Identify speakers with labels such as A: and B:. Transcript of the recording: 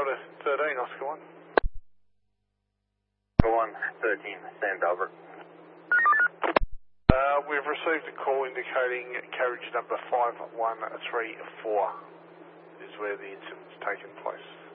A: Delta 13, Oscar 1.
B: Oscar 1, 13, Sam Albert.
A: We've received a call indicating carriage number 5134 is where the incident's taken place.